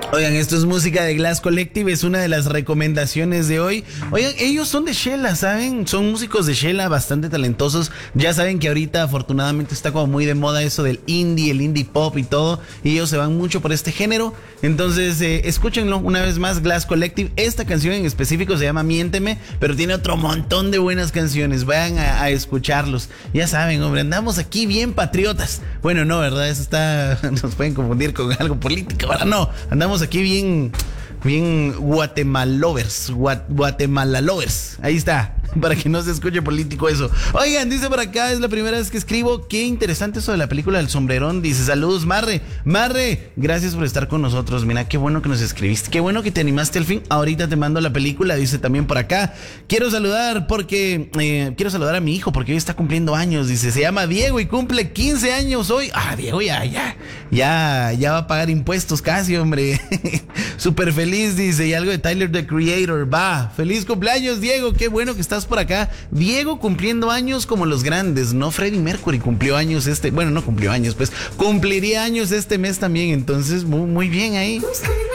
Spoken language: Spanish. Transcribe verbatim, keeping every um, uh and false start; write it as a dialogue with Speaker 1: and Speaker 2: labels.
Speaker 1: Oigan, esto es música de Glass Collective, es una de las recomendaciones de hoy. Oigan, ellos son de Shela, ¿saben? Son músicos de Shela bastante talentosos. Ya saben que ahorita afortunadamente está como muy de moda eso del indie, el indie pop y todo. Y ellos se van mucho por este género. Entonces, eh, escúchenlo una vez más, Glass Collective. Esta canción en específico se llama Miénteme, pero tiene otro montón de buenas canciones. Vayan a, a escucharlos. Ya saben, hombre, andamos aquí bien patriotas. Bueno, no, ¿verdad? Eso está... Nos pueden confundir con algo político. Ahora no, andamos aquí bien, bien guatemalovers, guatemalovers. Ahí está, para que no se escuche político eso. Oigan, dice por acá, es la primera vez que escribo. Qué interesante eso de la película del sombrerón. Dice, saludos, Marre. Marre, gracias por estar con nosotros. Mira, qué bueno que nos escribiste. Qué bueno que te animaste al fin. Ahorita te mando la película. Dice también por acá, quiero saludar porque, eh, quiero saludar a mi hijo porque hoy está cumpliendo años. Dice, se llama Diego y cumple quince años hoy. Ah, Diego ya, ya, ya, ya va a pagar impuestos casi, hombre. Súper feliz, dice. Y algo de Tyler, the Creator. Va, feliz cumpleaños, Diego. Qué bueno que estás por acá. Diego cumpliendo años como los grandes, ¿no? Freddie Mercury cumplió años este... Bueno, no cumplió años, pues cumpliría años este mes también. Entonces, muy, muy bien ahí.